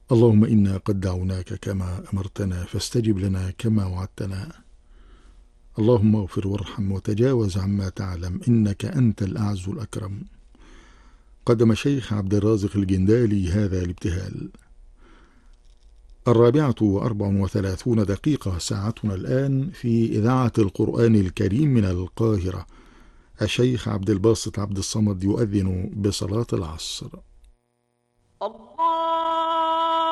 اللهم إنا قد دعوناك كما أمرتنا فاستجب لنا كما وعدتنا. اللهم اغفر وارحم وتجاوز عما تعلم إنك أنت الأعز الأكرم. قدم شيخ عبد الرازق الجندالي هذا الابتهال. 4:34 ساعتنا الآن في إذاعة القرآن الكريم من القاهرة. الشيخ عبد الباسط عبد الصمد يؤذن بصلاة العصر. الله